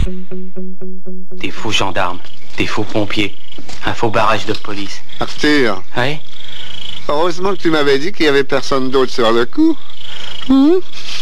Des faux gendarmes, des faux pompiers, un faux barrage de police. Arthur, Oui? heureusement que tu m'avais dit qu'il y avait personne d'autre sur le coup.